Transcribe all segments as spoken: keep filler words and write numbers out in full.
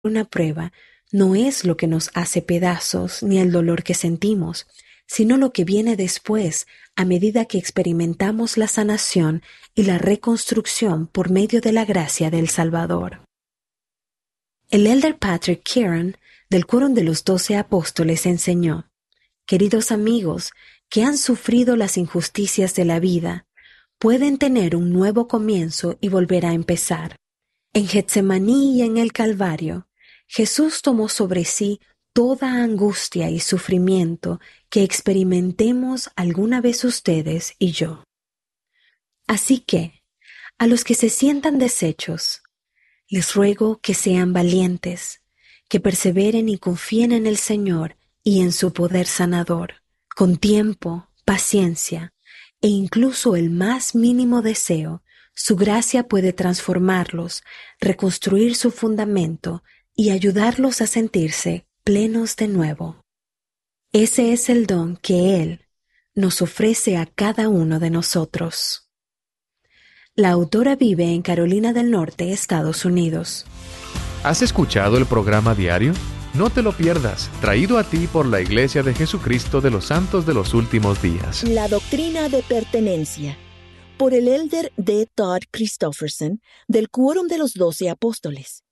una prueba no es lo que nos hace pedazos ni el dolor que sentimos, sino lo que viene después a medida que experimentamos la sanación y la reconstrucción por medio de la gracia del Salvador. El elder Patrick Kieran, del Quórum de los Doce Apóstoles, enseñó: queridos amigos que han sufrido las injusticias de la vida, pueden tener un nuevo comienzo y volver a empezar. En Getsemaní y en el Calvario, Jesús tomó sobre sí toda angustia y sufrimiento que experimentemos alguna vez ustedes y yo. Así que, a los que se sientan deshechos, les ruego que sean valientes, que perseveren y confíen en el Señor y en su poder sanador. Con tiempo, paciencia e incluso el más mínimo deseo, su gracia puede transformarlos, reconstruir su fundamento y ayudarlos a sentirse plenos de nuevo. Ese es el don que Él nos ofrece a cada uno de nosotros. La autora vive en Carolina del Norte, Estados Unidos. ¿Has escuchado el programa diario? No te lo pierdas, traído a ti por la Iglesia de Jesucristo de los Santos de los Últimos Días. La doctrina de pertenencia, por el elder D. Todd Christofferson, del Quórum de los Doce Apóstoles.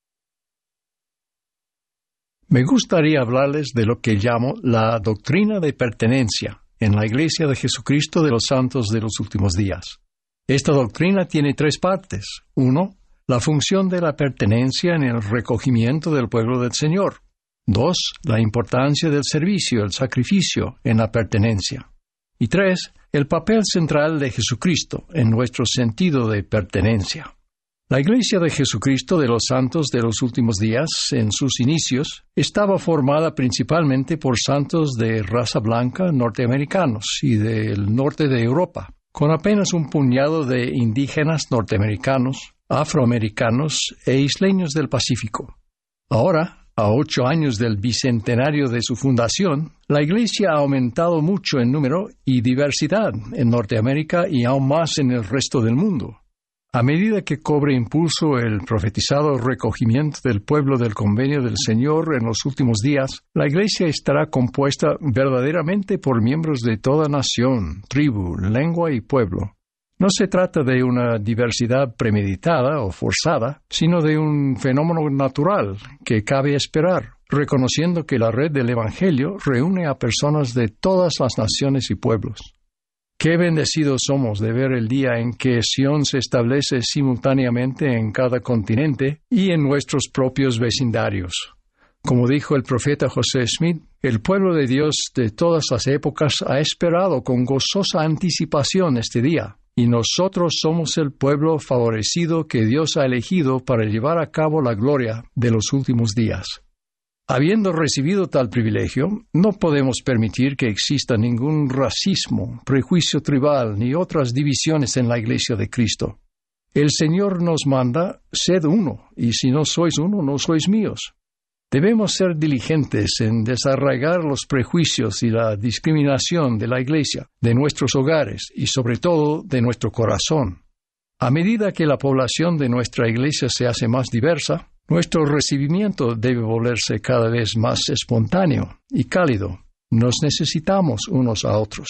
Me gustaría hablarles de lo que llamo la doctrina de pertenencia en la Iglesia de Jesucristo de los Santos de los Últimos Días. Esta doctrina tiene tres partes. Uno, la función de la pertenencia en el recogimiento del pueblo del Señor. Dos, la importancia del servicio, el sacrificio en la pertenencia. Y tres, el papel central de Jesucristo en nuestro sentido de pertenencia. La Iglesia de Jesucristo de los Santos de los Últimos Días, en sus inicios, estaba formada principalmente por santos de raza blanca norteamericanos y del norte de Europa, con apenas un puñado de indígenas norteamericanos, afroamericanos e isleños del Pacífico. Ahora, a ocho años del bicentenario de su fundación, la Iglesia ha aumentado mucho en número y diversidad en Norteamérica y aún más en el resto del mundo. A medida que cobre impulso el profetizado recogimiento del pueblo del convenio del Señor en los últimos días, la Iglesia estará compuesta verdaderamente por miembros de toda nación, tribu, lengua y pueblo. No se trata de una diversidad premeditada o forzada, sino de un fenómeno natural que cabe esperar, reconociendo que la red del Evangelio reúne a personas de todas las naciones y pueblos. Qué bendecidos somos de ver el día en que Sion se establece simultáneamente en cada continente y en nuestros propios vecindarios. Como dijo el profeta José Smith, el pueblo de Dios de todas las épocas ha esperado con gozosa anticipación este día, y nosotros somos el pueblo favorecido que Dios ha elegido para llevar a cabo la gloria de los últimos días. Habiendo recibido tal privilegio, no podemos permitir que exista ningún racismo, prejuicio tribal ni otras divisiones en la Iglesia de Cristo. El Señor nos manda, sed uno, y si no sois uno, no sois míos. Debemos ser diligentes en desarraigar los prejuicios y la discriminación de la Iglesia, de nuestros hogares y sobre todo de nuestro corazón. A medida que la población de nuestra Iglesia se hace más diversa, nuestro recibimiento debe volverse cada vez más espontáneo y cálido. Nos necesitamos unos a otros.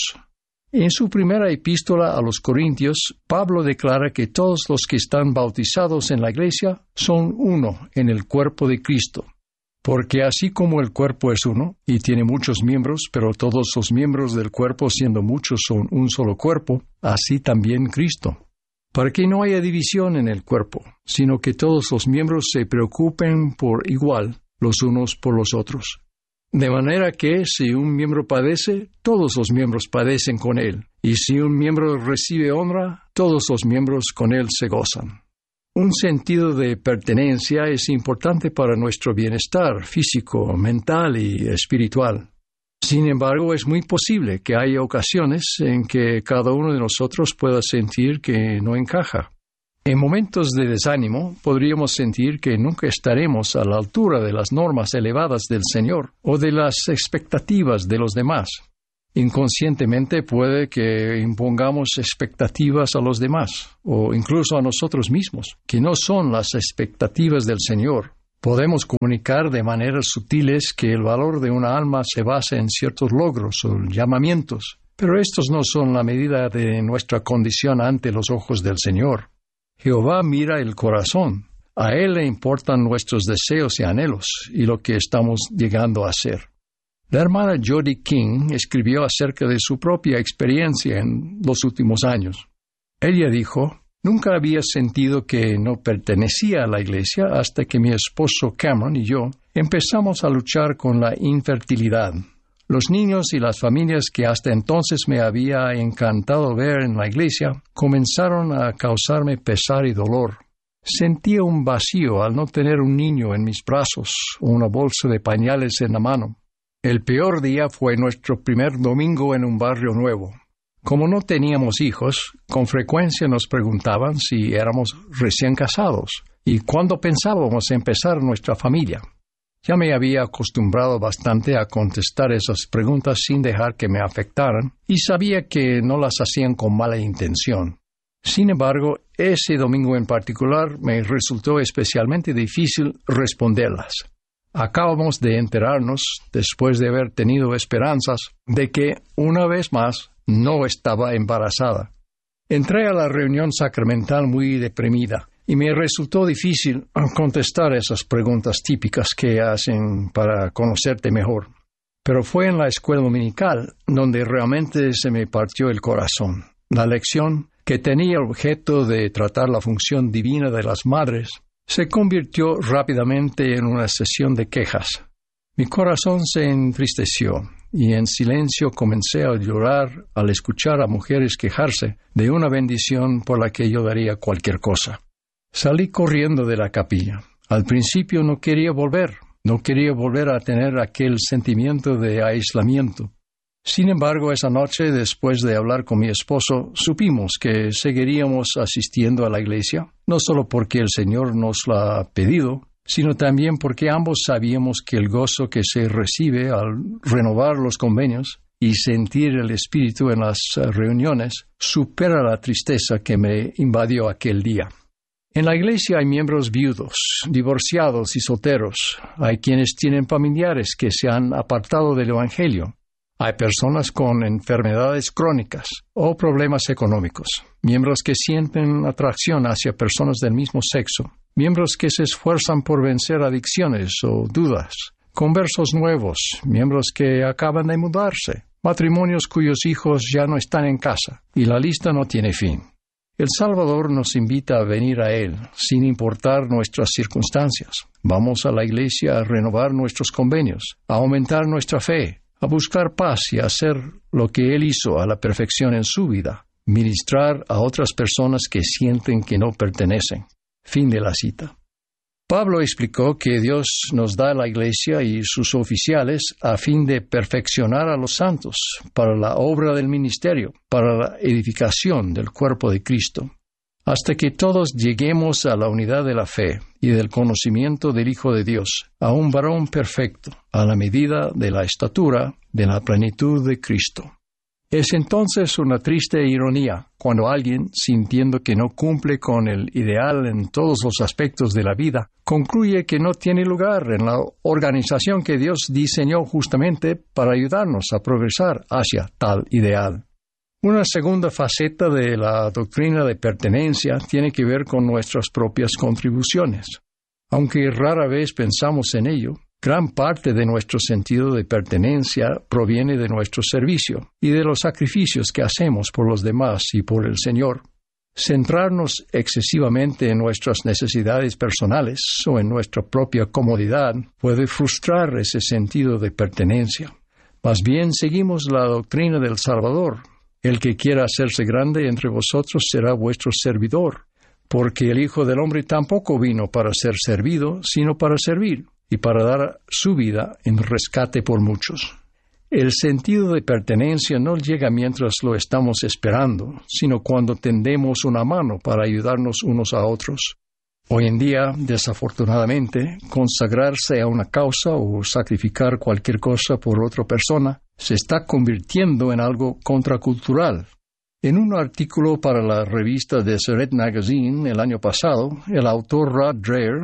En su primera epístola a los Corintios, Pablo declara que todos los que están bautizados en la Iglesia son uno en el cuerpo de Cristo. Porque así como el cuerpo es uno, y tiene muchos miembros, pero todos los miembros del cuerpo siendo muchos son un solo cuerpo, así también Cristo. Para que no haya división en el cuerpo, sino que todos los miembros se preocupen por igual los unos por los otros. De manera que, si un miembro padece, todos los miembros padecen con él, y si un miembro recibe honra, todos los miembros con él se gozan. Un sentido de pertenencia es importante para nuestro bienestar físico, mental y espiritual. Sin embargo, es muy posible que haya ocasiones en que cada uno de nosotros pueda sentir que no encaja. En momentos de desánimo, podríamos sentir que nunca estaremos a la altura de las normas elevadas del Señor o de las expectativas de los demás. Inconscientemente puede que impongamos expectativas a los demás, o incluso a nosotros mismos, que no son las expectativas del Señor, Podemos comunicar de maneras sutiles que el valor de una alma se basa en ciertos logros o llamamientos, pero estos no son la medida de nuestra condición ante los ojos del Señor. Jehová mira el corazón. A Él le importan nuestros deseos y anhelos y lo que estamos llegando a ser. La hermana Jody King escribió acerca de su propia experiencia en los últimos años. Ella dijo: nunca había sentido que no pertenecía a la iglesia hasta que mi esposo Cameron y yo empezamos a luchar con la infertilidad. Los niños y las familias que hasta entonces me había encantado ver en la iglesia comenzaron a causarme pesar y dolor. Sentía un vacío al no tener un niño en mis brazos o una bolsa de pañales en la mano. El peor día fue nuestro primer domingo en un barrio nuevo. Como no teníamos hijos, con frecuencia nos preguntaban si éramos recién casados y cuándo pensábamos empezar nuestra familia. Ya me había acostumbrado bastante a contestar esas preguntas sin dejar que me afectaran y sabía que no las hacían con mala intención. Sin embargo, ese domingo en particular me resultó especialmente difícil responderlas. Acabamos de enterarnos, después de haber tenido esperanzas, de que, una vez más, no estaba embarazada. Entré a la reunión sacramental muy deprimida y me resultó difícil contestar esas preguntas típicas que hacen para conocerte mejor. Pero fue en la escuela dominical donde realmente se me partió el corazón. La lección, que tenía el objeto de tratar la función divina de las madres, se convirtió rápidamente en una sesión de quejas. Mi corazón se entristeció y en silencio comencé a llorar al escuchar a mujeres quejarse de una bendición por la que yo daría cualquier cosa. Salí corriendo de la capilla. Al principio no quería volver, no quería volver a tener aquel sentimiento de aislamiento. Sin embargo, esa noche, después de hablar con mi esposo, supimos que seguiríamos asistiendo a la iglesia, no solo porque el Señor nos lo ha pedido, sino también porque ambos sabíamos que el gozo que se recibe al renovar los convenios y sentir el Espíritu en las reuniones supera la tristeza que me invadió aquel día. En la iglesia hay miembros viudos, divorciados y solteros. Hay quienes tienen familiares que se han apartado del Evangelio. Hay personas con enfermedades crónicas o problemas económicos, miembros que sienten atracción hacia personas del mismo sexo, miembros que se esfuerzan por vencer adicciones o dudas, conversos nuevos, miembros que acaban de mudarse, matrimonios cuyos hijos ya no están en casa, y la lista no tiene fin. El Salvador nos invita a venir a Él, sin importar nuestras circunstancias. Vamos a la iglesia a renovar nuestros convenios, a aumentar nuestra fe, a buscar paz y a hacer lo que Él hizo a la perfección en su vida, ministrar a otras personas que sienten que no pertenecen. Fin de la cita. Pablo explicó que Dios nos da la iglesia y sus oficiales a fin de perfeccionar a los santos para la obra del ministerio, para la edificación del cuerpo de Cristo, hasta que todos lleguemos a la unidad de la fe y del conocimiento del Hijo de Dios, a un varón perfecto, a la medida de la estatura de la plenitud de Cristo. Es entonces una triste ironía cuando alguien, sintiendo que no cumple con el ideal en todos los aspectos de la vida, concluye que no tiene lugar en la organización que Dios diseñó justamente para ayudarnos a progresar hacia tal ideal. Una segunda faceta de la doctrina de pertenencia tiene que ver con nuestras propias contribuciones. Aunque rara vez pensamos en ello, gran parte de nuestro sentido de pertenencia proviene de nuestro servicio y de los sacrificios que hacemos por los demás y por el Señor. Centrarnos excesivamente en nuestras necesidades personales o en nuestra propia comodidad puede frustrar ese sentido de pertenencia. Más bien seguimos la doctrina del Salvador. El que quiera hacerse grande entre vosotros será vuestro servidor, porque el Hijo del Hombre tampoco vino para ser servido, sino para servir, y para dar su vida en rescate por muchos. El sentido de pertenencia no llega mientras lo estamos esperando, sino cuando tendemos una mano para ayudarnos unos a otros. Hoy en día, desafortunadamente, consagrarse a una causa o sacrificar cualquier cosa por otra persona se está convirtiendo en algo contracultural. En un artículo para la revista Deseret Magazine el año pasado, el autor Rod Dreher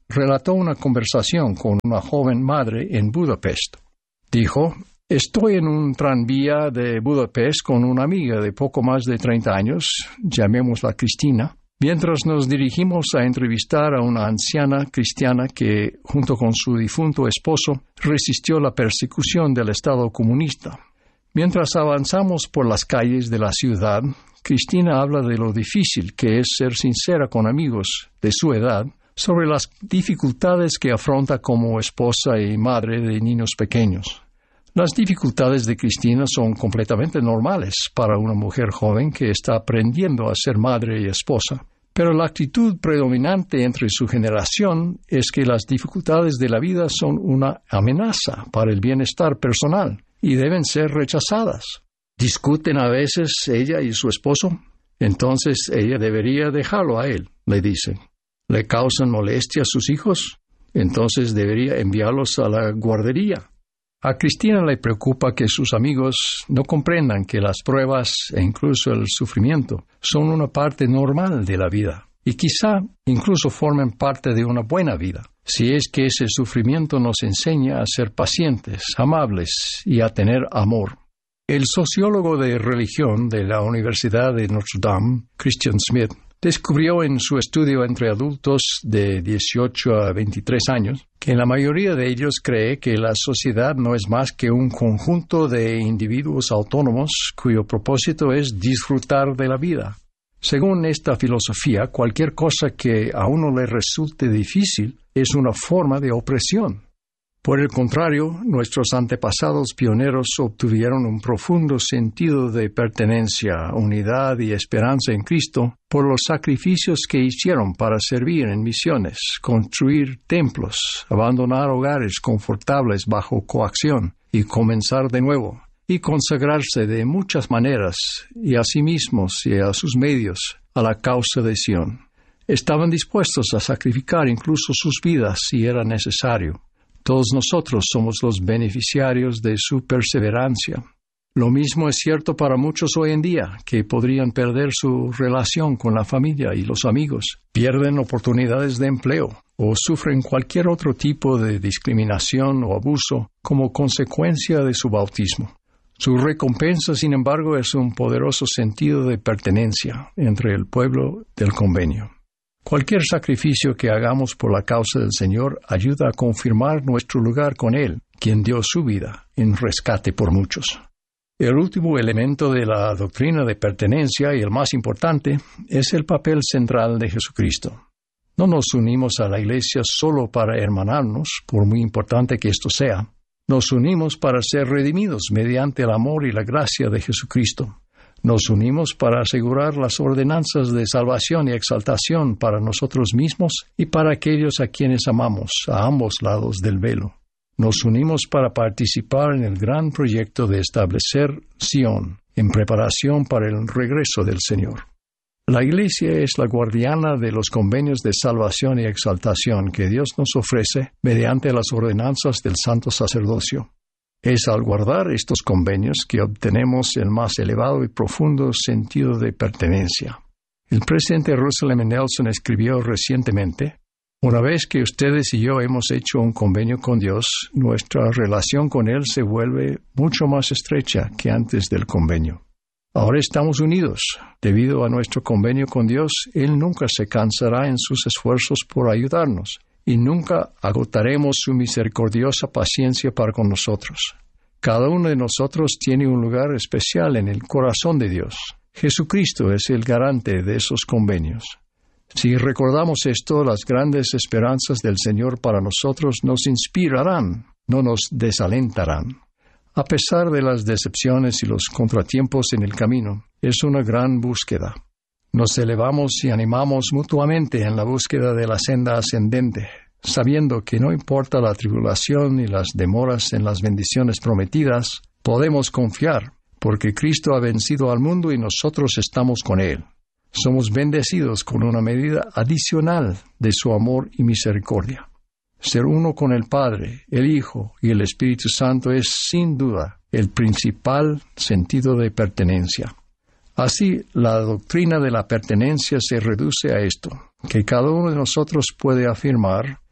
relató una conversación con una joven madre en Budapest. Dijo: «Estoy en un tranvía de Budapest con una amiga de poco más de treinta años, llamémosla Cristina, mientras nos dirigimos a entrevistar a una anciana cristiana que, junto con su difunto esposo, resistió la persecución del Estado comunista. Mientras avanzamos por las calles de la ciudad, Cristina habla de lo difícil que es ser sincera con amigos de su edad sobre las dificultades que afronta como esposa y madre de niños pequeños. Las dificultades de Cristina son completamente normales para una mujer joven que está aprendiendo a ser madre y esposa, pero la actitud predominante entre su generación es que las dificultades de la vida son una amenaza para el bienestar personal y deben ser rechazadas. Discuten a veces ella y su esposo, entonces ella debería dejarlo a él, le dicen. ¿Le causan molestia a sus hijos? Entonces debería enviarlos a la guardería. A Cristina le preocupa que sus amigos no comprendan que las pruebas e incluso el sufrimiento son una parte normal de la vida y quizá incluso formen parte de una buena vida, si es que ese sufrimiento nos enseña a ser pacientes, amables y a tener amor. El sociólogo de religión de la Universidad de Notre Dame, Christian Smith, descubrió en su estudio entre adultos de dieciocho a veintitrés años que la mayoría de ellos cree que la sociedad no es más que un conjunto de individuos autónomos cuyo propósito es disfrutar de la vida. Según esta filosofía, cualquier cosa que a uno le resulte difícil es una forma de opresión. Por el contrario, nuestros antepasados pioneros obtuvieron un profundo sentido de pertenencia, unidad y esperanza en Cristo por los sacrificios que hicieron para servir en misiones, construir templos, abandonar hogares confortables bajo coacción y comenzar de nuevo, y consagrarse de muchas maneras, y a sí mismos y a sus medios, a la causa de Sion. Estaban dispuestos a sacrificar incluso sus vidas si era necesario. Todos nosotros somos los beneficiarios de su perseverancia. Lo mismo es cierto para muchos hoy en día, que podrían perder su relación con la familia y los amigos, pierden oportunidades de empleo o sufren cualquier otro tipo de discriminación o abuso como consecuencia de su bautismo. Su recompensa, sin embargo, es un poderoso sentido de pertenencia entre el pueblo del convenio. Cualquier sacrificio que hagamos por la causa del Señor ayuda a confirmar nuestro lugar con Él, quien dio su vida en rescate por muchos. El último elemento de la doctrina de pertenencia, y el más importante, es el papel central de Jesucristo. No nos unimos a la Iglesia solo para hermanarnos, por muy importante que esto sea. Nos unimos para ser redimidos mediante el amor y la gracia de Jesucristo. Nos unimos para asegurar las ordenanzas de salvación y exaltación para nosotros mismos y para aquellos a quienes amamos, a ambos lados del velo. Nos unimos para participar en el gran proyecto de establecer Sion, en preparación para el regreso del Señor. La Iglesia es la guardiana de los convenios de salvación y exaltación que Dios nos ofrece mediante las ordenanzas del santo sacerdocio. Es al guardar estos convenios que obtenemos el más elevado y profundo sentido de pertenencia. El presidente Russell M. Nelson escribió recientemente: una vez que ustedes y yo hemos hecho un convenio con Dios, nuestra relación con Él se vuelve mucho más estrecha que antes del convenio. Ahora estamos unidos. Debido a nuestro convenio con Dios, Él nunca se cansará en sus esfuerzos por ayudarnos, y nunca agotaremos su misericordiosa paciencia para con nosotros. Cada uno de nosotros tiene un lugar especial en el corazón de Dios. Jesucristo es el garante de esos convenios. Si recordamos esto, las grandes esperanzas del Señor para nosotros nos inspirarán, no nos desalentarán. A pesar de las decepciones y los contratiempos en el camino, es una gran búsqueda. Nos elevamos y animamos mutuamente en la búsqueda de la senda ascendente, sabiendo que no importa la tribulación y las demoras en las bendiciones prometidas, podemos confiar, porque Cristo ha vencido al mundo y nosotros estamos con Él. Somos bendecidos con una medida adicional de su amor y misericordia. Ser uno con el Padre, el Hijo y el Espíritu Santo es, sin duda, el principal sentido de pertenencia. Así, la doctrina de la pertenencia se reduce a esto, que cada uno de nosotros puede afirmar: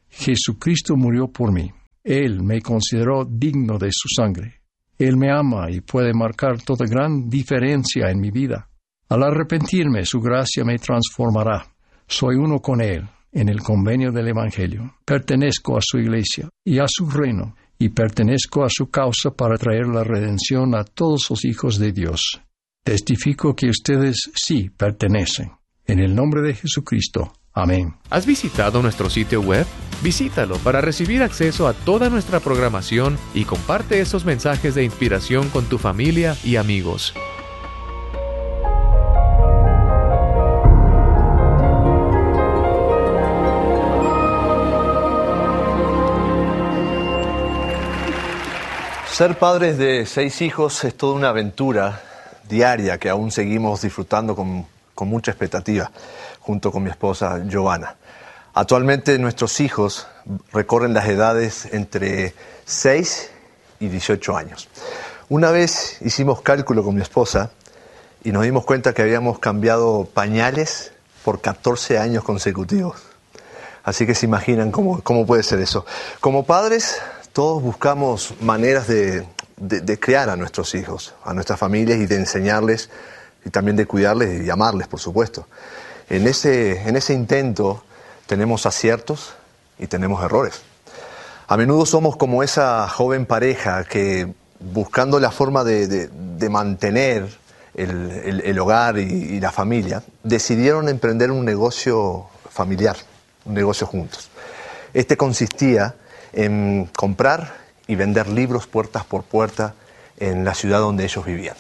Jesucristo murió por mí. Él me consideró digno de su sangre. Él me ama y puede marcar toda gran diferencia en mi vida. Al arrepentirme, su gracia me transformará. Soy uno con Él en el convenio del Evangelio. Pertenezco a su iglesia y a su reino, y pertenezco a su causa para traer la redención a todos los hijos de Dios. Testifico que ustedes sí pertenecen. En el nombre de Jesucristo. Amén. ¿Has visitado nuestro sitio web? Visítalo para recibir acceso a toda nuestra programación y comparte esos mensajes de inspiración con tu familia y amigos. Ser padres de seis hijos es toda una aventura diaria que aún seguimos disfrutando con, con mucha expectativa, junto con mi esposa Giovanna. Actualmente nuestros hijos recorren las edades entre seis y dieciocho años. Una vez hicimos cálculo con mi esposa y nos dimos cuenta que habíamos cambiado pañales por catorce años consecutivos. Así que se imaginan cómo, cómo puede ser eso. Como padres, todos buscamos maneras de, de, de criar a nuestros hijos, a nuestras familias, y de enseñarles y también de cuidarles y amarles, por supuesto. En ese, en ese intento tenemos aciertos y tenemos errores. A menudo somos como esa joven pareja que, buscando la forma de, de, de mantener el, el, el hogar y, y la familia, decidieron emprender un negocio familiar, un negocio juntos. Este consistía en comprar y vender libros puertas por puerta en la ciudad donde ellos vivían.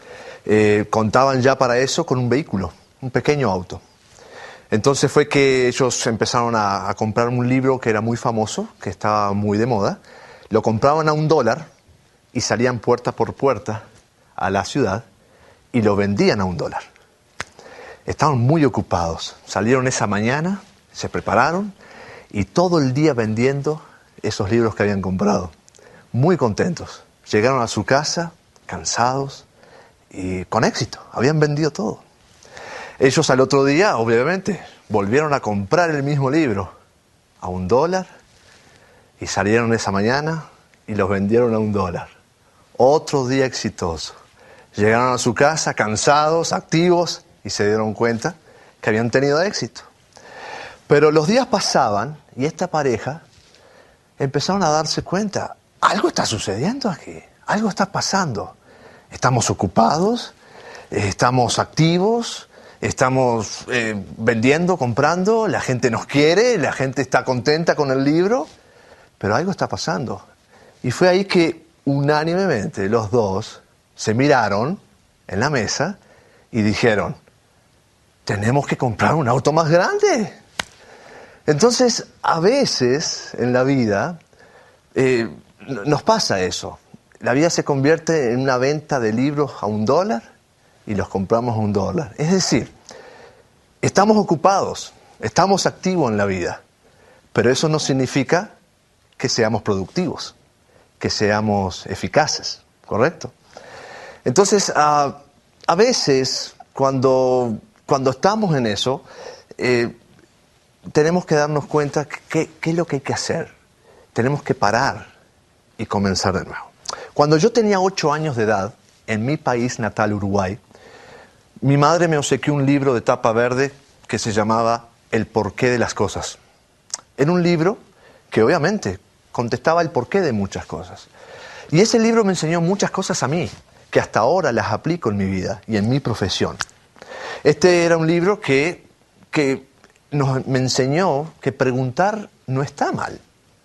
Eh, contaban ya para eso con un vehículo, un pequeño auto. Entonces fue que ellos empezaron a, a comprar un libro que era muy famoso, que estaba muy de moda. Lo compraban a un dólar y salían puerta por puerta a la ciudad y lo vendían a un dólar. Estaban muy ocupados. Salieron esa mañana, se prepararon y todo el día vendiendo esos libros que habían comprado. Muy contentos. Llegaron a su casa, cansados y con éxito. Habían vendido todo. Ellos al otro día, obviamente, volvieron a comprar el mismo libro a un dólar y salieron esa mañana y los vendieron a un dólar. Otro día exitoso. Llegaron a su casa cansados, activos, y se dieron cuenta que habían tenido éxito. Pero los días pasaban y esta pareja empezaron a darse cuenta, algo está sucediendo aquí, algo está pasando. Estamos ocupados, estamos activos, estamos eh, vendiendo, comprando, la gente nos quiere, la gente está contenta con el libro, pero algo está pasando. Y fue ahí que unánimemente los dos se miraron en la mesa y dijeron, tenemos que comprar un auto más grande. Entonces, a veces en la vida eh, nos pasa eso. La vida se convierte en una venta de libros a un dólar y los compramos a un dólar. Es decir, estamos ocupados, estamos activos en la vida, pero eso no significa que seamos productivos, que seamos eficaces, ¿correcto? Entonces, uh, a veces, cuando, cuando estamos en eso, eh, tenemos que darnos cuenta qué es lo que hay que hacer. Tenemos que parar y comenzar de nuevo. Cuando yo tenía ocho años de edad, en mi país natal, Uruguay, mi madre me obsequió un libro de tapa verde que se llamaba El porqué de las cosas. Era un libro que obviamente contestaba el porqué de muchas cosas. Y ese libro me enseñó muchas cosas a mí, que hasta ahora las aplico en mi vida y en mi profesión. Este era un libro que, que nos, me enseñó que preguntar no está mal.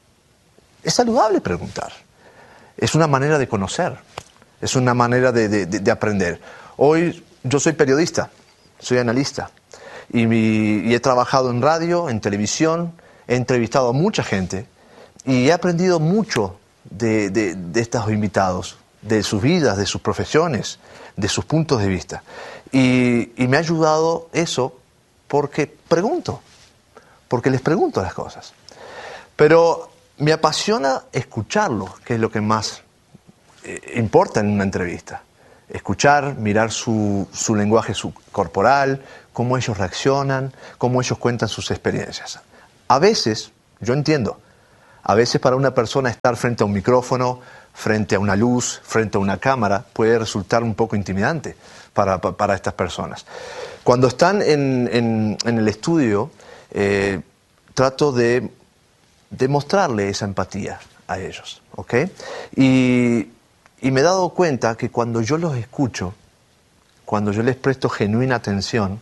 Es saludable preguntar. Es una manera de conocer. Es una manera de, de, de aprender. Hoy yo soy periodista, soy analista. Y, mi, y he trabajado en radio, en televisión, he entrevistado a mucha gente. Y he aprendido mucho de, de, de estos invitados, de sus vidas, de sus profesiones, de sus puntos de vista. Y, y me ha ayudado eso porque pregunto, porque les pregunto las cosas. Pero me apasiona escucharlos, que es lo que más eh, importa en una entrevista. Escuchar, mirar su, su lenguaje su corporal, cómo ellos reaccionan, cómo ellos cuentan sus experiencias. A veces Yo entiendo. A veces para una persona estar frente a un micrófono, frente a una luz, frente a una cámara, puede resultar un poco intimidante para, para estas personas. Cuando están en, en, en el estudio, eh, trato de, de mostrarle esa empatía a ellos, ¿ok? Y, y me he dado cuenta que cuando yo los escucho, cuando yo les presto genuina atención,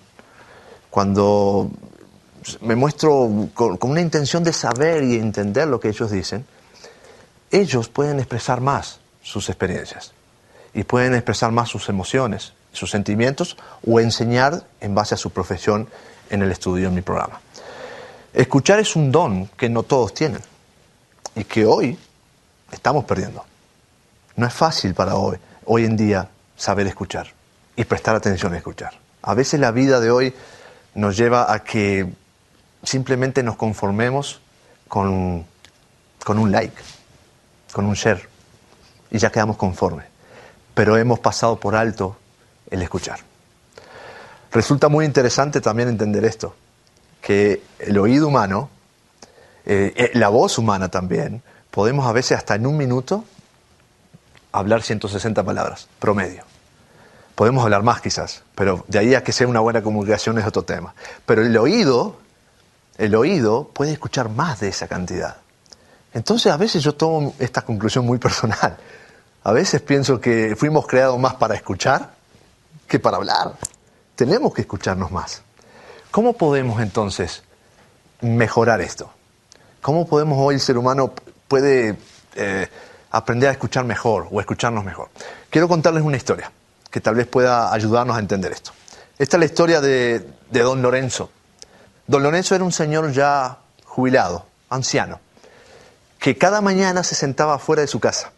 cuando me muestro con, con una intención de saber y entender lo que ellos dicen, ellos pueden expresar más sus experiencias y pueden expresar más sus emociones, sus sentimientos o enseñar en base a su profesión en el estudio, en mi programa. Escuchar es un don que no todos tienen y que hoy estamos perdiendo. No es fácil para hoy, hoy en día saber escuchar y prestar atención a escuchar. A veces la vida de hoy nos lleva a que simplemente nos conformemos con, con un like, con un share, y ya quedamos conformes. Pero hemos pasado por alto el escuchar. Resulta muy interesante también entender esto, que el oído humano, eh, la voz humana también, podemos a veces hasta en un minuto hablar ciento sesenta palabras, promedio. Podemos hablar más quizás, pero de ahí a que sea una buena comunicación es otro tema. Pero el oído, el oído puede escuchar más de esa cantidad. Entonces a veces yo tomo esta conclusión muy personal. A veces pienso que fuimos creados más para escuchar que para hablar. Tenemos que escucharnos más. ¿Cómo podemos entonces mejorar esto? ¿Cómo podemos hoy el ser humano puede eh, aprender a escuchar mejor o escucharnos mejor? Quiero contarles una historia que tal vez pueda ayudarnos a entender esto. Esta es la historia de, de don Lorenzo. Don Lorenzo era un señor ya jubilado, anciano, que cada mañana se sentaba fuera de su casa.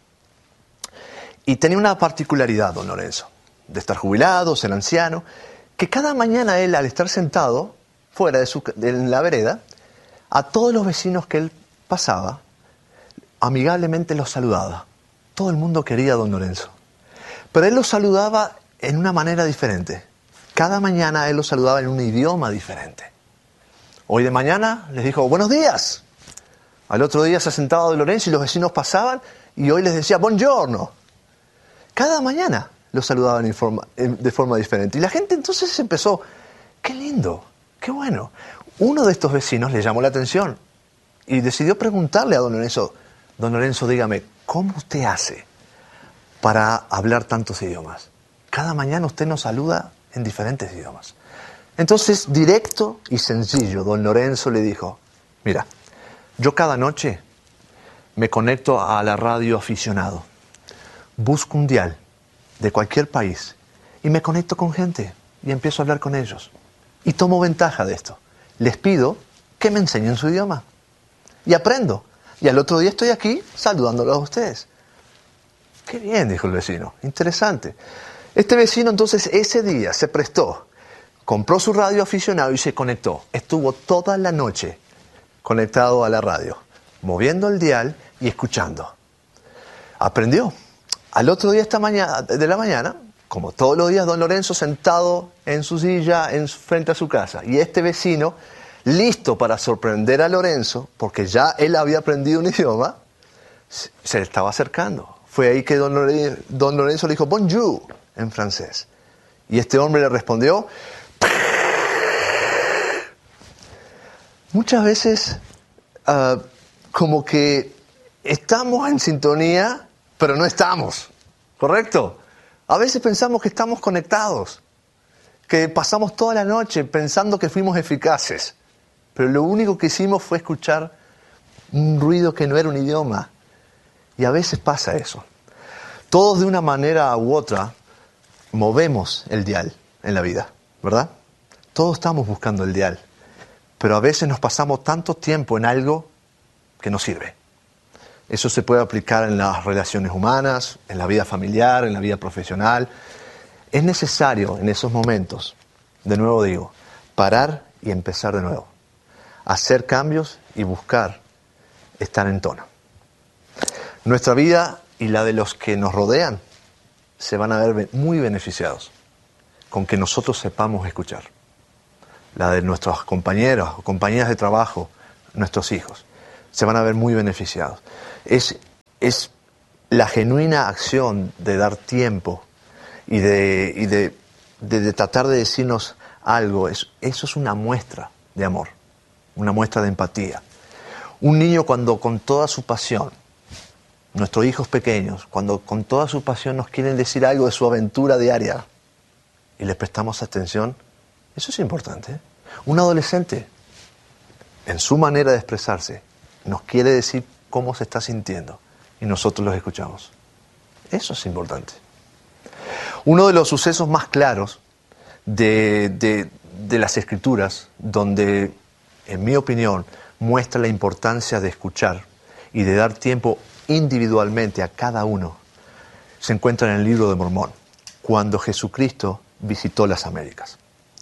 Y tenía una particularidad, don Lorenzo, de estar jubilado, ser anciano, que cada mañana él, al estar sentado fuera de, su, de la vereda, a todos los vecinos que él pasaba, amigablemente los saludaba. Todo el mundo quería a don Lorenzo. Pero él los saludaba en una manera diferente. Cada mañana él los saludaba en un idioma diferente. Hoy de mañana les dijo, buenos días. Al otro día se sentaba don Lorenzo y los vecinos pasaban y hoy les decía, buongiorno. Cada mañana los saludaban en forma, en, de forma diferente. Y la gente entonces empezó, qué lindo, qué bueno. Uno de estos vecinos le llamó la atención y decidió preguntarle a don Lorenzo, don Lorenzo, dígame, ¿cómo usted hace para hablar tantos idiomas? Cada mañana usted nos saluda en diferentes idiomas. Entonces, directo y sencillo, don Lorenzo le dijo, mira, yo cada noche me conecto a la radio aficionado, busco un dial de cualquier país y me conecto con gente y empiezo a hablar con ellos. Y tomo ventaja de esto. Les pido que me enseñen su idioma y aprendo. Y al otro día estoy aquí saludándolos a ustedes. Qué bien, dijo el vecino, interesante. Este vecino entonces ese día se prestó, compró su radio aficionado y se conectó. Estuvo toda la noche conectado a la radio, moviendo el dial y escuchando. Aprendió. Al otro día esta mañana, de la mañana, como todos los días, don Lorenzo sentado en su silla en, frente a su casa. Y este vecino, listo para sorprender a Lorenzo, porque ya él había aprendido un idioma, se le estaba acercando. Fue ahí que don Lorenzo, don Lorenzo le dijo bonjour en francés. Y este hombre le respondió. Muchas veces uh, como que estamos en sintonía, pero no estamos, ¿correcto? A veces pensamos que estamos conectados, que pasamos toda la noche pensando que fuimos eficaces, pero lo único que hicimos fue escuchar un ruido que no era un idioma. Y a veces pasa eso. Todos de una manera u otra movemos el dial en la vida, ¿verdad? Todos estamos buscando el dial, pero a veces nos pasamos tanto tiempo en algo que no sirve. Eso se puede aplicar en las relaciones humanas, en la vida familiar, en la vida profesional. Es necesario en esos momentos, de nuevo digo, parar y empezar de nuevo. Hacer cambios y buscar estar en tono. Nuestra vida y la de los que nos rodean se van a ver muy beneficiados con que nosotros sepamos escuchar. La de nuestros compañeros o compañeras de trabajo, nuestros hijos. se van a ver muy beneficiados. Es, es la genuina acción de dar tiempo y de, y de, de, de tratar de decirnos algo. Es, eso es una muestra de amor, una muestra de empatía. Un niño cuando con toda su pasión, nuestros hijos pequeños, cuando con toda su pasión nos quieren decir algo de su aventura diaria y les prestamos atención, eso es importante. Un adolescente, en su manera de expresarse, nos quiere decir cómo se está sintiendo y nosotros los escuchamos. Eso es importante. Uno de los sucesos más claros de, de, de las Escrituras, donde, en mi opinión, muestra la importancia de escuchar y de dar tiempo individualmente a cada uno, se encuentra en el libro de Mormón, cuando Jesucristo visitó las Américas.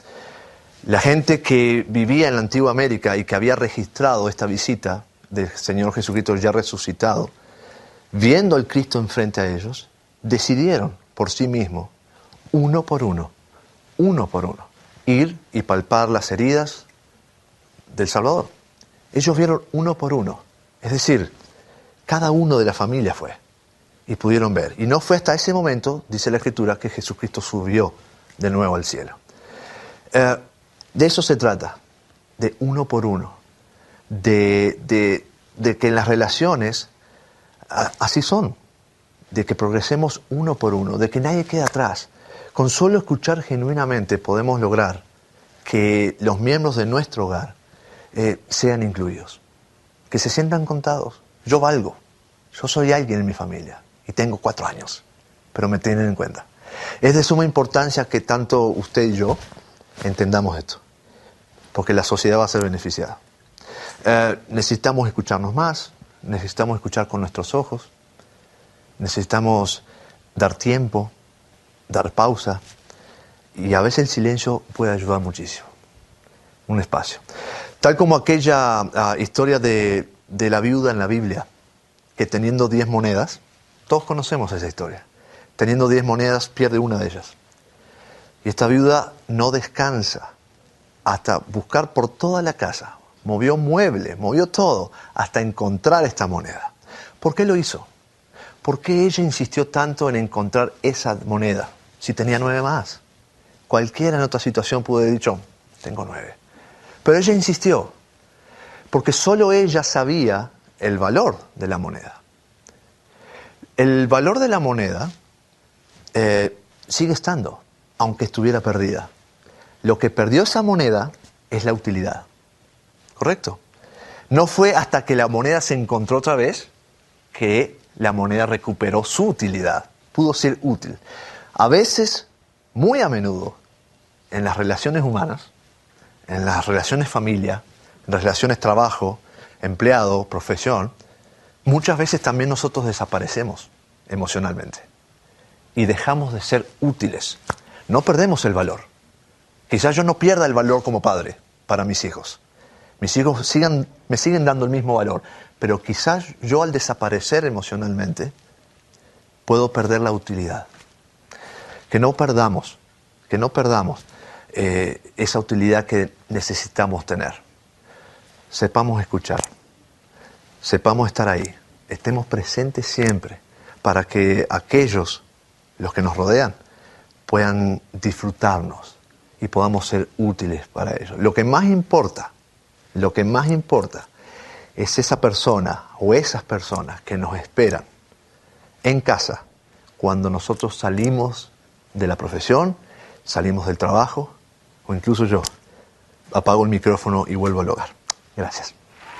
La gente que vivía en la antigua América y que había registrado esta visita del Señor Jesucristo ya resucitado, viendo al Cristo enfrente a ellos, decidieron por sí mismos, uno por uno, uno por uno, ir y palpar las heridas del Salvador. Ellos vieron uno por uno, es decir, cada uno de la familia fue y pudieron ver. Y no fue hasta ese momento, dice la Escritura, que Jesucristo subió de nuevo al cielo. Eh, de eso se trata, de uno por uno, de, de, de que en las relaciones a, así son, de que progresemos uno por uno, de que nadie quede atrás. Con solo escuchar genuinamente podemos lograr que los miembros de nuestro hogar eh, sean incluidos, que se sientan contados. Yo valgo, yo soy alguien en mi familia y tengo cuatro años, pero me tienen en cuenta. Es de suma importancia que tanto usted y yo entendamos esto, porque la sociedad va a ser beneficiada. Eh, necesitamos escucharnos más, necesitamos escuchar con nuestros ojos, necesitamos dar tiempo, dar pausa, y a veces el silencio puede ayudar muchísimo. Un espacio. Tal como aquella uh, historia de, de la viuda en la Biblia, que teniendo diez monedas, todos conocemos esa historia, teniendo diez monedas pierde una de ellas. Y esta viuda no descansa hasta buscar por toda la casa, movió muebles, movió todo, hasta encontrar esta moneda. ¿Por qué lo hizo? ¿Por qué ella insistió tanto en encontrar esa moneda si tenía nueve más? Cualquiera en otra situación pudo haber dicho, tengo nueve. Pero ella insistió, porque solo ella sabía el valor de la moneda. El valor de la moneda eh, sigue estando, aunque estuviera perdida. Lo que perdió esa moneda es la utilidad. ¿Correcto? No fue hasta que la moneda se encontró otra vez que la moneda recuperó su utilidad. Pudo ser útil. A veces, muy a menudo, en las relaciones humanas, en las relaciones familia, en las relaciones trabajo, empleado, profesión, muchas veces también nosotros desaparecemos emocionalmente y dejamos de ser útiles. No perdemos el valor. Quizás yo no pierda el valor como padre para mis hijos. Mis hijos sigan, me siguen dando el mismo valor, pero quizás yo al desaparecer emocionalmente puedo perder la utilidad. Que no perdamos, que no perdamos eh, esa utilidad que necesitamos tener. Sepamos escuchar, sepamos estar ahí, estemos presentes siempre para que aquellos, los que nos rodean, puedan disfrutarnos y podamos ser útiles para ellos. Lo que más importa, lo que más importa es esa persona o esas personas que nos esperan en casa cuando nosotros salimos de la profesión, salimos del trabajo o incluso yo apago el micrófono y vuelvo al hogar. Gracias.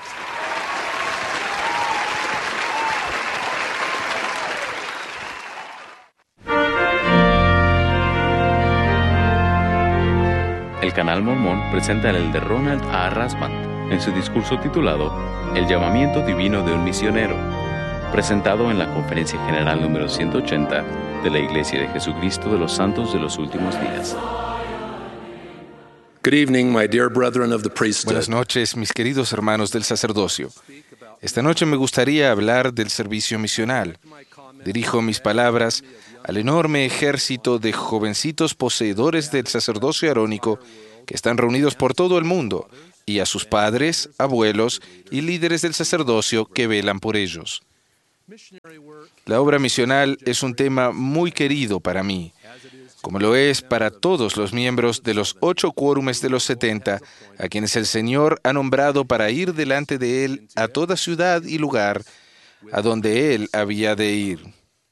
El Canal Mormón presenta el elder Ronald A. Rasband en su discurso titulado El llamamiento divino de un misionero, presentado en la Conferencia General número ciento ochenta de la Iglesia de Jesucristo de los Santos de los Últimos Días. Good evening, my dear brethren of the priesthood. Buenas noches, mis queridos hermanos del sacerdocio. Esta noche me gustaría hablar del servicio misional. Dirijo mis palabras al enorme ejército de jovencitos poseedores del sacerdocio arónico que están reunidos por todo el mundo y a sus padres, abuelos y líderes del sacerdocio que velan por ellos. La obra misional es un tema muy querido para mí, como lo es para todos los miembros de los ocho quórumes de los setenta, a quienes el Señor ha nombrado para ir delante de Él a toda ciudad y lugar a donde Él había de ir.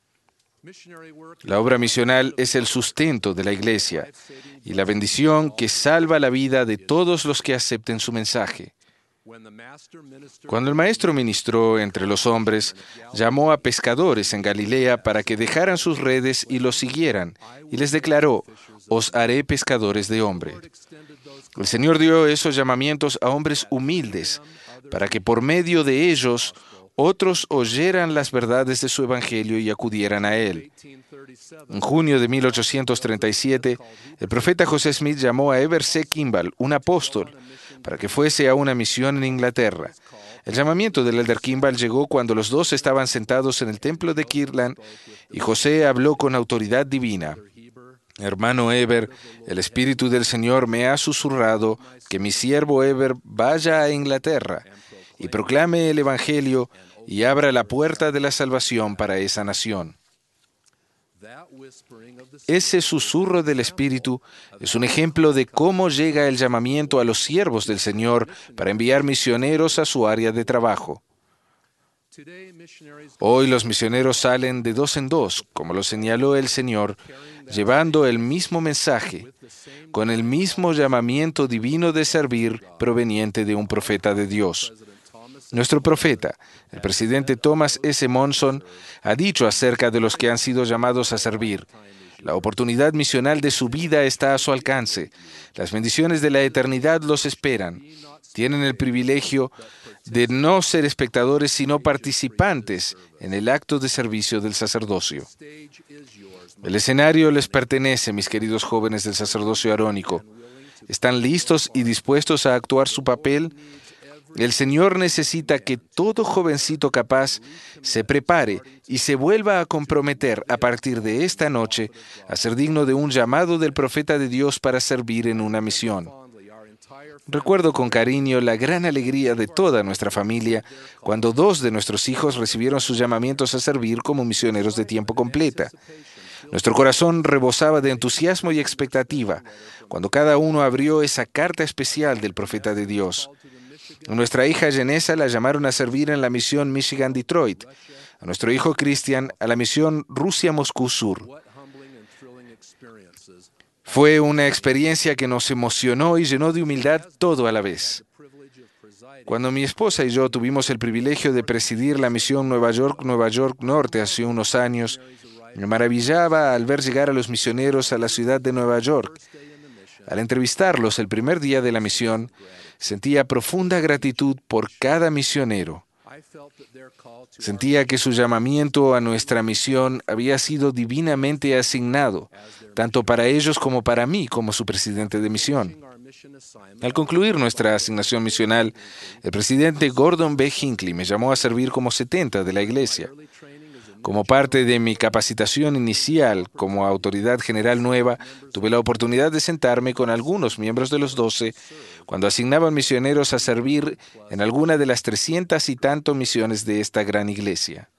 La obra misional es el sustento de la Iglesia y la bendición que salva la vida de todos los que acepten su mensaje. Cuando el Maestro ministró entre los hombres, llamó a pescadores en Galilea para que dejaran sus redes y los siguieran, y les declaró: «Os haré pescadores de hombres». El Señor dio esos llamamientos a hombres humildes, para que por medio de ellos otros oyeran las verdades de su Evangelio y acudieran a él. En junio de mil ochocientos treinta y siete, el profeta José Smith llamó a Heber C. Kimball, un apóstol, para que fuese a una misión en Inglaterra. El llamamiento del elder Kimball llegó cuando los dos estaban sentados en el templo de Kirtland y José habló con autoridad divina. «Hermano Heber, el Espíritu del Señor me ha susurrado que mi siervo Heber vaya a Inglaterra y proclame el Evangelio y abra la puerta de la salvación para esa nación». Ese susurro del Espíritu es un ejemplo de cómo llega el llamamiento a los siervos del Señor para enviar misioneros a su área de trabajo. Hoy los misioneros salen de dos en dos, como lo señaló el Señor, llevando el mismo mensaje, con el mismo llamamiento divino de servir proveniente de un profeta de Dios. Nuestro profeta, el presidente Thomas S. Monson, ha dicho acerca de los que han sido llamados a servir: la oportunidad misional de su vida está a su alcance. Las bendiciones de la eternidad los esperan. Tienen el privilegio de no ser espectadores, sino participantes en el acto de servicio del sacerdocio. El escenario les pertenece, mis queridos jóvenes del sacerdocio arónico. ¿Están listos y dispuestos a actuar su papel? El Señor necesita que todo jovencito capaz se prepare y se vuelva a comprometer a partir de esta noche a ser digno de un llamado del profeta de Dios para servir en una misión. Recuerdo con cariño la gran alegría de toda nuestra familia cuando dos de nuestros hijos recibieron sus llamamientos a servir como misioneros de tiempo completa. Nuestro corazón rebosaba de entusiasmo y expectativa cuando cada uno abrió esa carta especial del profeta de Dios. A nuestra hija Jenessa la llamaron a servir en la misión Michigan-Detroit. A nuestro hijo Christian a la misión Rusia-Moscú Sur. Fue una experiencia que nos emocionó y llenó de humildad todo a la vez. Cuando mi esposa y yo tuvimos el privilegio de presidir la misión Nueva York-Nueva York Norte hace unos años, me maravillaba al ver llegar a los misioneros a la ciudad de Nueva York. Al entrevistarlos el primer día de la misión, sentía profunda gratitud por cada misionero. Sentía que su llamamiento a nuestra misión había sido divinamente asignado, tanto para ellos como para mí como su presidente de misión. Al concluir nuestra asignación misional, el presidente Gordon B. Hinckley me llamó a servir como setenta de la iglesia. Como parte de mi capacitación inicial como autoridad general nueva, tuve la oportunidad de sentarme con algunos miembros de los doce cuando asignaban misioneros a servir en alguna de las trescientas y tanto misiones de esta gran iglesia.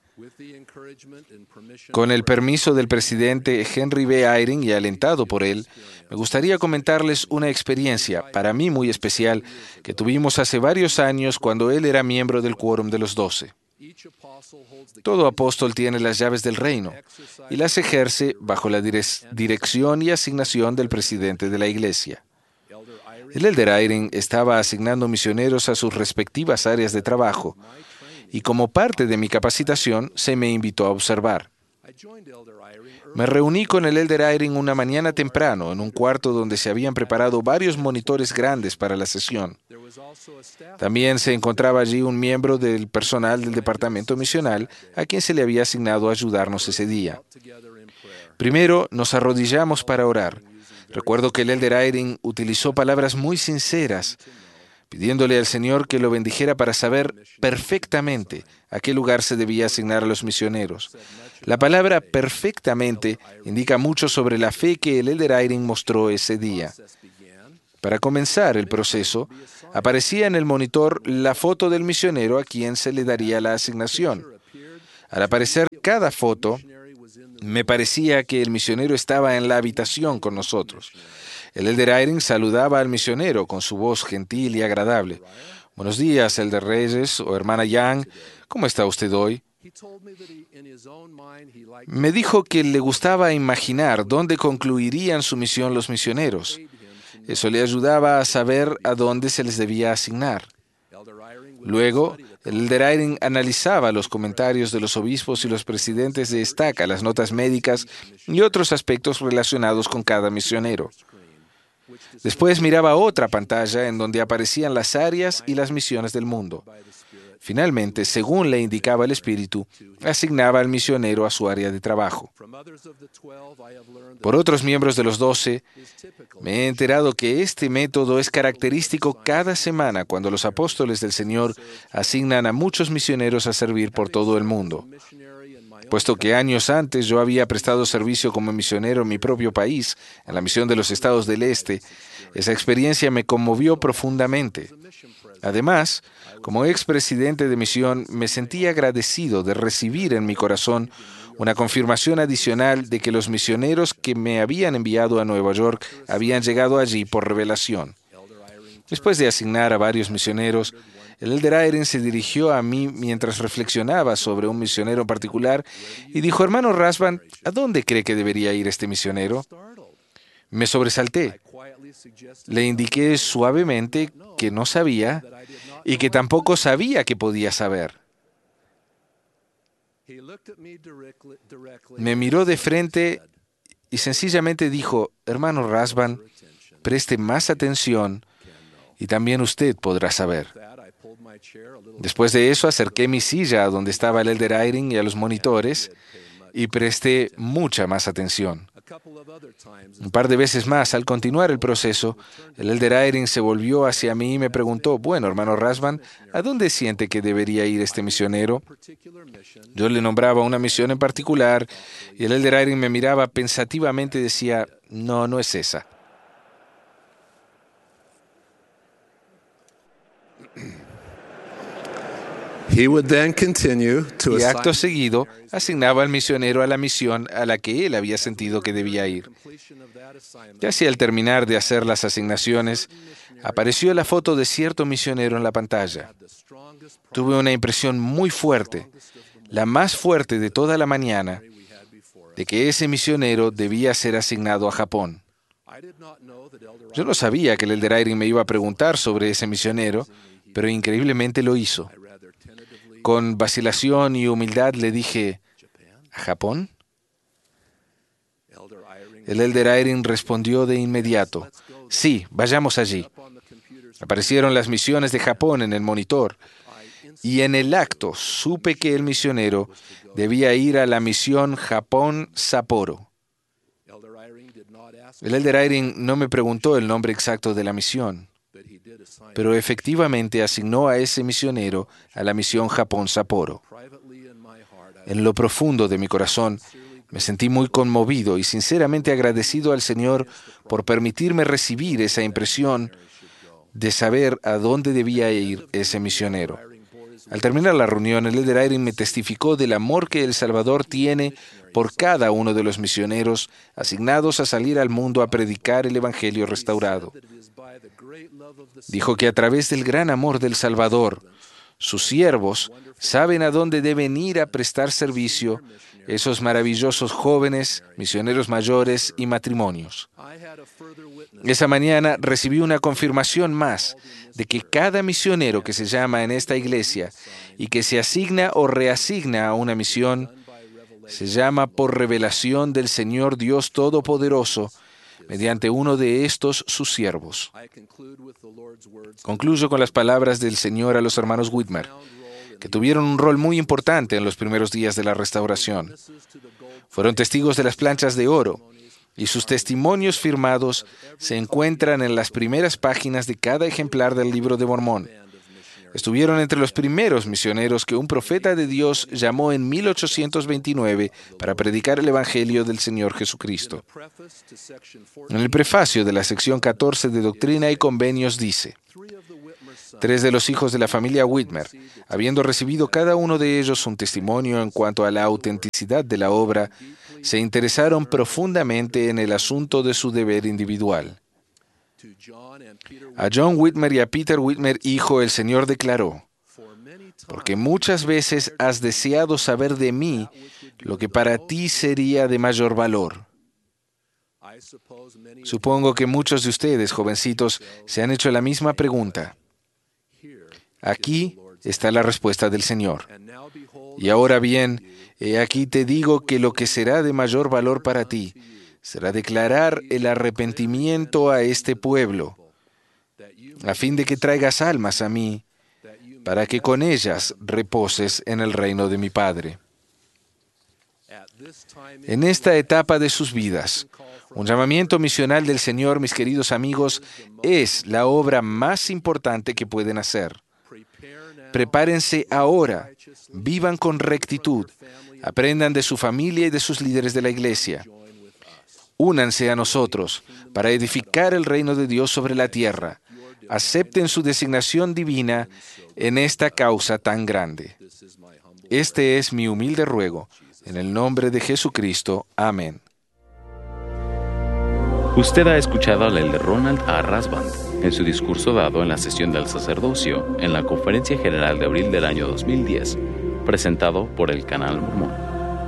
Con el permiso del presidente Henry B. Eyring y alentado por él, me gustaría comentarles una experiencia, para mí muy especial, que tuvimos hace varios años cuando él era miembro del quórum de los doce. Todo apóstol tiene las llaves del reino y las ejerce bajo la direc- dirección y asignación del presidente de la iglesia. El elder Eyring estaba asignando misioneros a sus respectivas áreas de trabajo y como parte de mi capacitación se me invitó a observar. Me reuní con el elder Eyring una mañana temprano en un cuarto donde se habían preparado varios monitores grandes para la sesión. También se encontraba allí un miembro del personal del departamento misional a quien se le había asignado a ayudarnos ese día. Primero nos arrodillamos para orar. Recuerdo que el elder Eyring utilizó palabras muy sinceras, pidiéndole al Señor que lo bendijera para saber perfectamente a qué lugar se debía asignar a los misioneros. La palabra perfectamente indica mucho sobre la fe que el elder Eyring mostró ese día. Para comenzar el proceso, aparecía en el monitor la foto del misionero a quien se le daría la asignación. Al aparecer cada foto, me parecía que el misionero estaba en la habitación con nosotros. El elder Eyring saludaba al misionero con su voz gentil y agradable. Buenos días, elder Reyes o hermana Young. ¿Cómo está usted hoy? Me dijo que le gustaba imaginar dónde concluirían su misión los misioneros. Eso le ayudaba a saber a dónde se les debía asignar. Luego, el elder Eyring analizaba los comentarios de los obispos y los presidentes de estaca, las notas médicas y otros aspectos relacionados con cada misionero. Después miraba otra pantalla en donde aparecían las áreas y las misiones del mundo. Finalmente, según le indicaba el Espíritu, asignaba al misionero a su área de trabajo. Por otros miembros de los doce, me he enterado que este método es característico cada semana cuando los apóstoles del Señor asignan a muchos misioneros a servir por todo el mundo. Puesto que años antes yo había prestado servicio como misionero en mi propio país, en la misión de los Estados del Este, esa experiencia me conmovió profundamente. Además, como expresidente de misión, me sentí agradecido de recibir en mi corazón una confirmación adicional de que los misioneros que me habían enviado a Nueva York habían llegado allí por revelación. Después de asignar a varios misioneros, el elder Eyring se dirigió a mí mientras reflexionaba sobre un misionero en particular y dijo: hermano Rasband, ¿a dónde cree que debería ir este misionero? Me sobresalté. Le indiqué suavemente que no sabía y que tampoco sabía que podía saber. Me miró de frente y sencillamente dijo: hermano Rasband, preste más atención y también usted podrá saber. Después de eso, acerqué mi silla a donde estaba el elder Eyring y a los monitores y presté mucha más atención. Un par de veces más, al continuar el proceso, el elder Eyring se volvió hacia mí y me preguntó: bueno, hermano Rasband, ¿a dónde siente que debería ir este misionero? Yo le nombraba una misión en particular y el elder Eyring me miraba pensativamente y decía: no, no es esa. He would then continue to Y assign acto seguido, asignaba al misionero a la misión a la que él había sentido que debía ir. Casi al terminar de hacer las asignaciones, apareció la foto de cierto misionero en la pantalla. Tuve una impresión muy fuerte, la más fuerte de toda la mañana, de que ese misionero debía ser asignado a Japón. Yo no sabía que el elder Eyring me iba a preguntar sobre ese misionero, pero increíblemente lo hizo. Con vacilación y humildad le dije: ¿a Japón? El elder Eyring respondió de inmediato: sí, vayamos allí. Aparecieron las misiones de Japón en el monitor, y en el acto supe que el misionero debía ir a la misión Japón-Sapporo. El elder Eyring no me preguntó el nombre exacto de la misión, pero efectivamente asignó a ese misionero a la misión Japón-Sapporo. En lo profundo de mi corazón, me sentí muy conmovido y sinceramente agradecido al Señor por permitirme recibir esa impresión de saber a dónde debía ir ese misionero. Al terminar la reunión, el elder Eyring me testificó del amor que El Salvador tiene por cada uno de los misioneros asignados a salir al mundo a predicar el Evangelio restaurado. Dijo que a través del gran amor del Salvador, sus siervos saben a dónde deben ir a prestar servicio esos maravillosos jóvenes, misioneros mayores y matrimonios. Esa mañana recibí una confirmación más de que cada misionero que se llama en esta iglesia y que se asigna o reasigna a una misión, se llama por revelación del Señor Dios Todopoderoso, mediante uno de estos sus siervos. Concluyo con las palabras del Señor a los hermanos Whitmer, que tuvieron un rol muy importante en los primeros días de la restauración. Fueron testigos de las planchas de oro, y sus testimonios firmados se encuentran en las primeras páginas de cada ejemplar del Libro de Mormón. Estuvieron entre los primeros misioneros que un profeta de Dios llamó en mil ochocientos veintinueve para predicar el Evangelio del Señor Jesucristo. En el prefacio de la sección catorce de Doctrina y Convenios dice: Tres de los hijos de la familia Whitmer, habiendo recibido cada uno de ellos un testimonio en cuanto a la autenticidad de la obra, se interesaron profundamente en el asunto de su deber individual. A John Whitmer y a Peter Whitmer, hijo, el Señor declaró: porque muchas veces has deseado saber de mí lo que para ti sería de mayor valor. Supongo que muchos de ustedes, jovencitos, se han hecho la misma pregunta. Aquí está la respuesta del Señor. Y ahora bien, he aquí te digo que lo que será de mayor valor para ti será declarar el arrepentimiento a este pueblo, a fin de que traigas almas a mí, para que con ellas reposes en el reino de mi Padre. En esta etapa de sus vidas, un llamamiento misional del Señor, mis queridos amigos, es la obra más importante que pueden hacer. Prepárense ahora, vivan con rectitud, aprendan de su familia y de sus líderes de la iglesia. Únanse a nosotros para edificar el reino de Dios sobre la tierra. Acepten su designación divina en esta causa tan grande. Este es mi humilde ruego, en el nombre de Jesucristo. Amén. Usted ha escuchado al elder Ronald A. Rasband en su discurso dado en la sesión del sacerdocio en la Conferencia General de abril del año dos mil diez, presentado por el Canal Mormón.